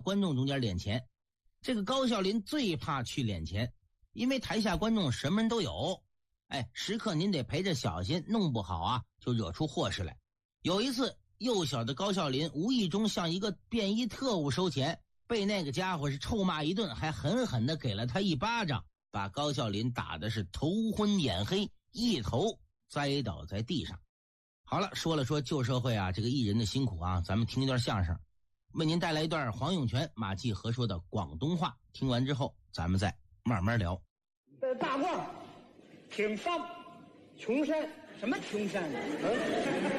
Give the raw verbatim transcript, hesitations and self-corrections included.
观众中间敛钱。这个高孝林最怕去敛钱，因为台下观众什么人都有，哎，时刻您得陪着小心，弄不好啊就惹出祸事来。有一次，幼小的高孝林无意中向一个便衣特务收钱，被那个家伙是臭骂一顿，还狠狠地给了他一巴掌，把高孝林打的是头昏眼黑，一头栽倒在地上。好了，说了说旧社会啊这个艺人的辛苦啊，咱们听一段相声，为您带来一段黄永泉、马季和说的广东话，听完之后咱们再慢慢聊。 呃，大褂，挺山，穷山，什么穷山？嗯，